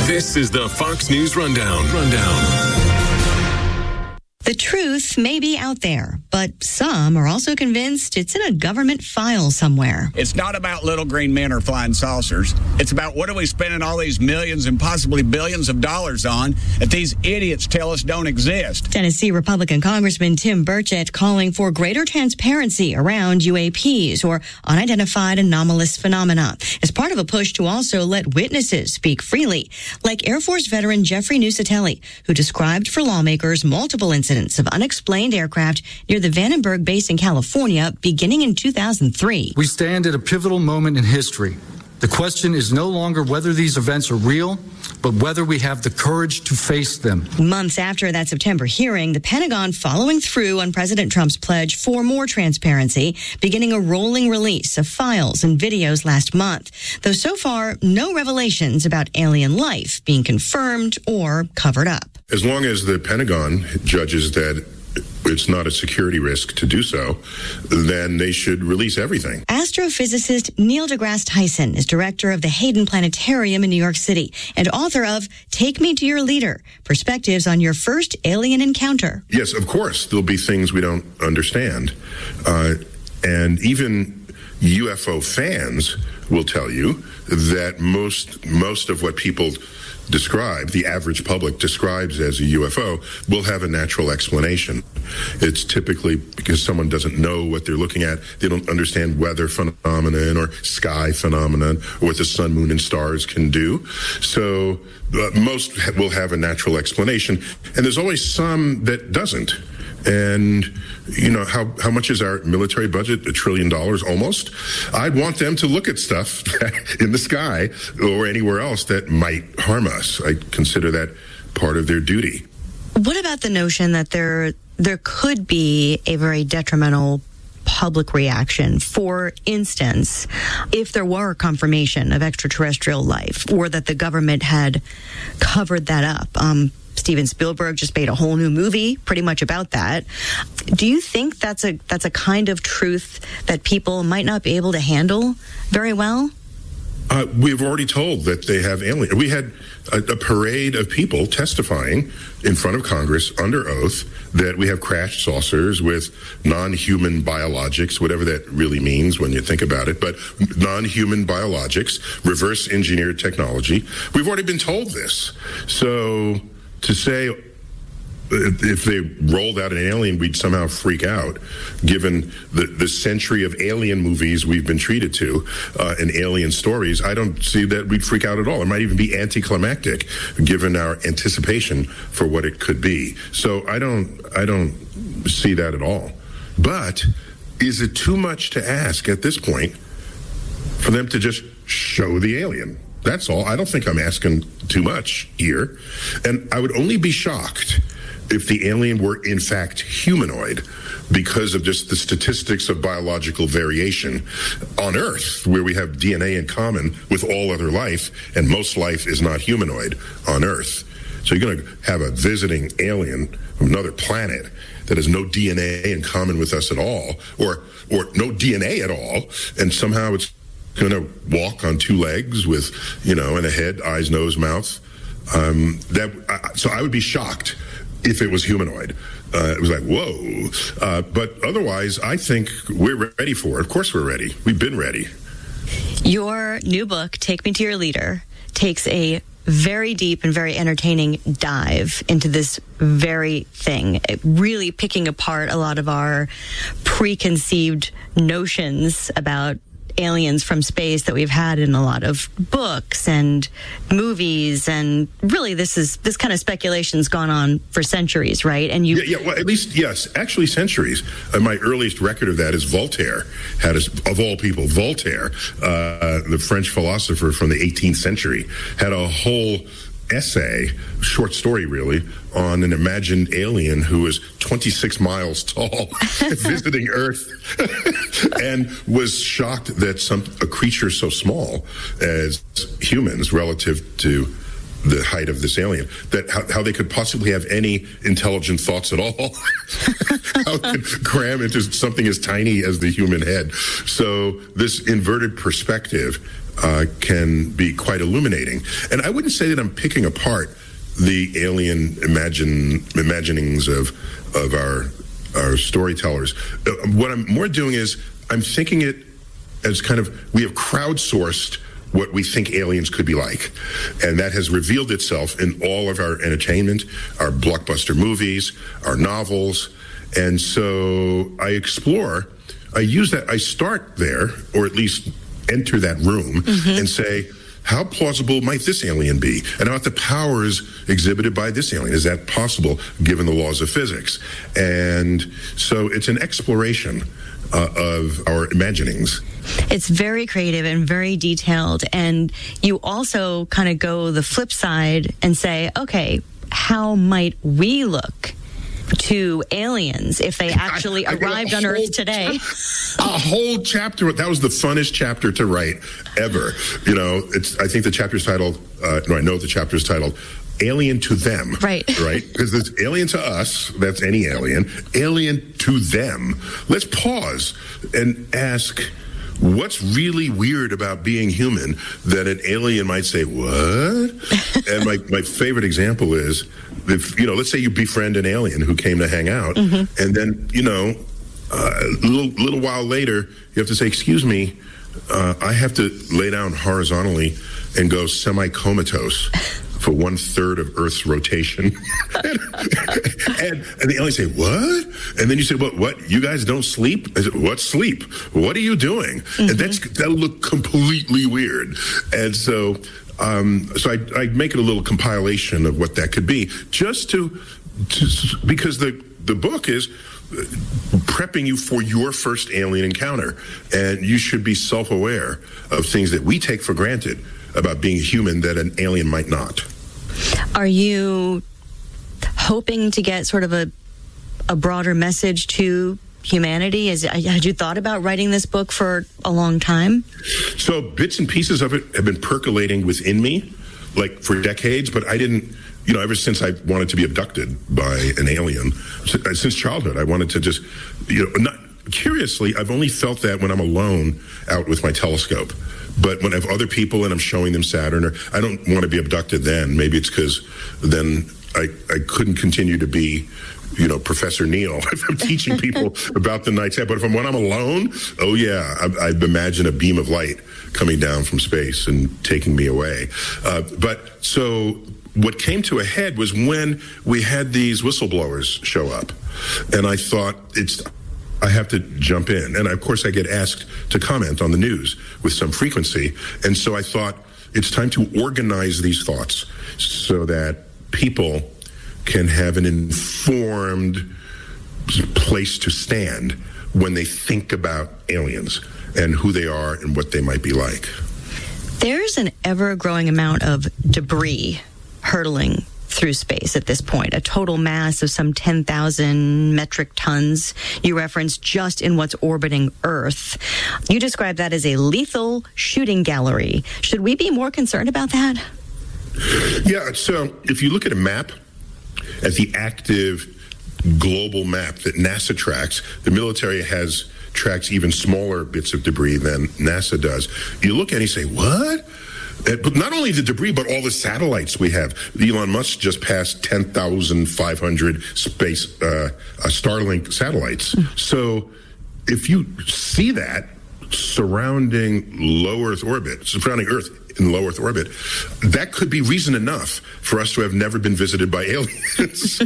This is the Fox News Rundown. The truth may be out there, but some are also convinced it's in a government file somewhere. It's not about little green men or flying saucers. It's about what are we spending all these millions and possibly billions of dollars on that these idiots tell us don't exist. Tennessee Republican Congressman Tim Burchett calling for greater transparency around UAPs, or unidentified anomalous phenomena, as part of a push to also let witnesses speak freely, like Air Force veteran Jeffrey Nusatelli, who described for lawmakers multiple incidents of unexplained aircraft near the Vandenberg base in California beginning in 2003. We stand at a pivotal moment in history. The question is no longer whether these events are real, but whether we have the courage to face them. Months after that September hearing, the Pentagon following through on President Trump's pledge for more transparency, beginning a rolling release of files and videos last month. Though so far, no revelations about alien life being confirmed or covered up. As long as the Pentagon judges that it's not a security risk to do so, then they should release everything. Astrophysicist Neil deGrasse Tyson is director of the Hayden Planetarium in New York City and author of Take Me to Your Leader, Perspectives on Your First Alien Encounter. Yes, of course, there'll be things we don't understand. And even UFO fans will tell you that most of what people describe, the average public describes as a UFO, will have a natural explanation. It's typically because someone doesn't know what they're looking at. They don't understand weather phenomenon or sky phenomenon or what the sun, moon, and stars can do. So most will have a natural explanation. And there's always some that doesn't. And, you know, how much is our military budget? $1 trillion almost. I'd want them to look at stuff in the sky or anywhere else that might harm us. I consider that part of their duty. What about the notion that there could be a very detrimental public reaction? For instance, if there were confirmation of extraterrestrial life, or that the government had covered that up. Steven Spielberg just made a whole new movie pretty much about that. Do you think that's a kind of truth that people might not be able to handle very well? We've already told that they have aliens. We had a parade of people testifying in front of Congress under oath that we have crashed saucers with non-human biologics, whatever that really means when you think about it, but non-human biologics, reverse engineered technology. We've already been told this. So to say if they rolled out an alien, we'd somehow freak out, given the century of alien movies we've been treated to and alien stories, I don't see that we'd freak out at all. It might even be anticlimactic, given our anticipation for what it could be. So I don't see that at all. But is it too much to ask at this point for them to just show the alien? That's all. I don't think I'm asking too much here. And I would only be shocked if the alien were in fact humanoid, because of just the statistics of biological variation on Earth, where we have DNA in common with all other life, and most life is not humanoid on Earth. So you're going to have a visiting alien from another planet that has no DNA in common with us at all, or no DNA at all, and somehow it's going to walk on two legs with, and a head, eyes, nose, mouth. So I would be shocked if it was humanoid. It was like, whoa. But otherwise, I think we're ready for it. Of course we're ready. We've been ready. Your new book, Take Me to Your Leader, takes a very deep and very entertaining dive into this very thing, really picking apart a lot of our preconceived notions about aliens from space that we've had in a lot of books and movies, and really this kind of speculation's gone on for centuries, right? And well, at least, yes, actually centuries. My earliest record of that is Voltaire. Of all people, Voltaire, the French philosopher from the 18th century, had a whole essay, short story really, on an imagined alien who was 26 miles tall visiting Earth and was shocked that a creature so small as humans relative to the height of this alien, that how they could possibly have any intelligent thoughts at all. How it could cram into something as tiny as the human head. So this inverted perspective can be quite illuminating. And I wouldn't say that I'm picking apart the alien imaginings of our storytellers. What I'm more doing is I'm thinking it as kind of, we have crowdsourced what we think aliens could be like. And that has revealed itself in all of our entertainment, our blockbuster movies, our novels. And so I use that, I start there, or at least enter that room and say, how plausible might this alien be? And about the powers exhibited by this alien? Is that possible given the laws of physics? And so it's an exploration of our imaginings. It's very creative and very detailed. And you also kind of go the flip side and say, okay, how might we look to aliens if they actually arrived on Earth today? A whole chapter. That was the funnest chapter to write ever. You know, I think the chapter's titled, I know the chapter's titled Alien to Them. Right. Right? Because there's alien to us, that's any alien. Alien to them. Let's pause and ask, what's really weird about being human that an alien might say, what? And my favorite example is, if, let's say you befriend an alien who came to hang out, and then, a little while later, you have to say, excuse me, I have to lay down horizontally and go semi-comatose for 1/3 of Earth's rotation. and the aliens say, what? And then you say, what? You guys don't sleep? I said, what sleep? What are you doing? And that'll look completely weird. And so I make it a little compilation of what that could be, just because the book is prepping you for your first alien encounter. And you should be self-aware of things that we take for granted about being a human that an alien might not. Are you hoping to get sort of a broader message to humanity? Had you thought about writing this book for a long time? So bits and pieces of it have been percolating within me, like for decades, but I didn't, ever since I wanted to be abducted by an alien, since childhood, I wanted to just, curiously, I've only felt that when I'm alone out with my telescope. But when I have other people and I'm showing them Saturn, or I don't want to be abducted then. Maybe it's because then I couldn't continue to be, Professor Neil if I'm teaching people about the night sky. But when I'm alone, oh yeah, I imagine a beam of light coming down from space and taking me away. But so what came to a head was when we had these whistleblowers show up. And I thought, I have to jump in. And of course I get asked to comment on the news with some frequency. And so I thought it's time to organize these thoughts so that people can have an informed place to stand when they think about aliens and who they are and what they might be like. There's an ever-growing amount of debris hurtling through space at this point, a total mass of some 10,000 metric tons you referenced just in what's orbiting Earth. You describe that as a lethal shooting gallery. Should we be more concerned about that? Yeah, so if you look at a map, at the active global map that NASA tracks, the military tracks even smaller bits of debris than NASA does. You look at it and you say, what? But not only the debris, but all the satellites we have. Elon Musk just passed 10,500 space Starlink satellites. So if you see that surrounding Earth in low Earth orbit, that could be reason enough for us to have never been visited by aliens,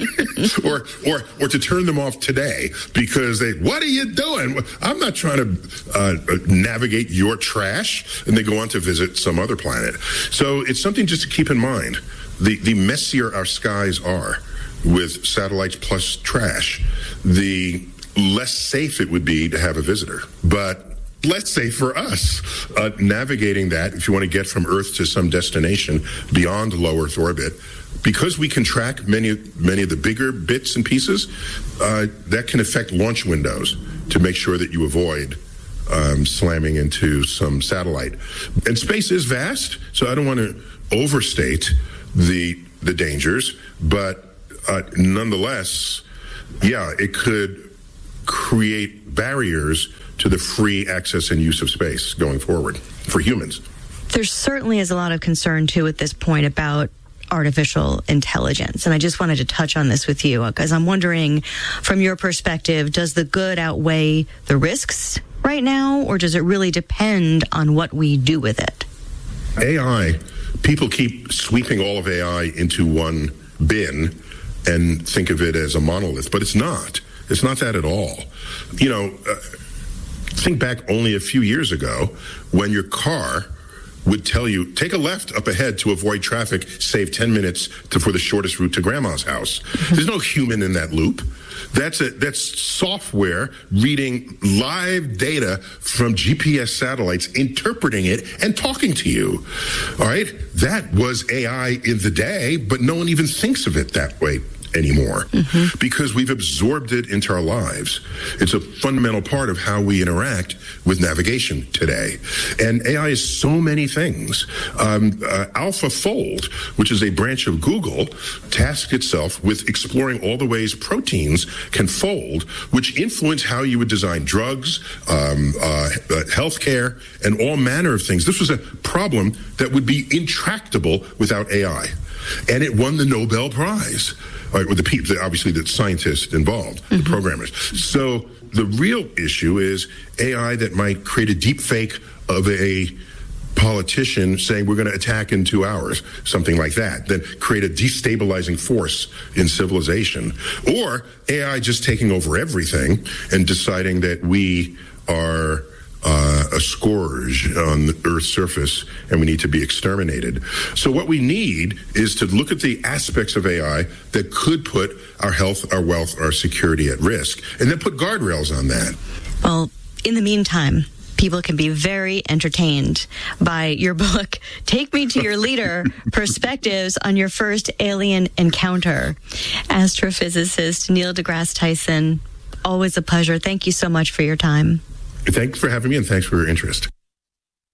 or to turn them off today because what are you doing? I'm not trying to navigate your trash, and they go on to visit some other planet. So it's something just to keep in mind. The messier our skies are with satellites plus trash, the less safe it would be to have a visitor. But let's say for us, navigating that, if you want to get from Earth to some destination beyond low Earth orbit, because we can track many of the bigger bits and pieces, that can affect launch windows to make sure that you avoid slamming into some satellite. And space is vast, so I don't want to overstate the dangers, but nonetheless, yeah, it could create barriers to the free access and use of space going forward. for humans. There certainly is a lot of concern, too, at this point about artificial intelligence. And I just wanted to touch on this with you because I'm wondering, from your perspective, does the good outweigh the risks right now, or does it really depend on what we do with it? AI, people keep sweeping all of AI into one bin and think of it as a monolith, but it's not. It's not that at all. Think back only a few years ago when your car would tell you, take a left up ahead to avoid traffic, save 10 minutes for the shortest route to grandma's house. There's no human in that loop. That's software reading live data from GPS satellites, interpreting it, and talking to you. All right? That was AI in the day, but no one even thinks of it that way anymore because we've absorbed it into our lives. It's a fundamental part of how we interact with navigation today. And AI is so many things. AlphaFold, which is a branch of Google, tasked itself with exploring all the ways proteins can fold, which influence how you would design drugs, healthcare, and all manner of things. This was a problem that would be intractable without AI. And it won the Nobel Prize. With the people, obviously, the scientists involved, the programmers. So the real issue is AI that might create a deep fake of a politician saying we're going to attack in 2 hours, something like that, then create a destabilizing force in civilization. Or AI just taking over everything and deciding that we are a scourge on the Earth's surface and we need to be exterminated. So what we need is to look at the aspects of AI that could put our health, our wealth, our security at risk, and then put guardrails on that. Well, in the meantime, people can be very entertained by your book, Take Me to Your Leader, Perspectives on Your First Alien Encounter. Astrophysicist Neil deGrasse Tyson, always a pleasure. Thank you so much for your time. Thanks for having me, and thanks for your interest.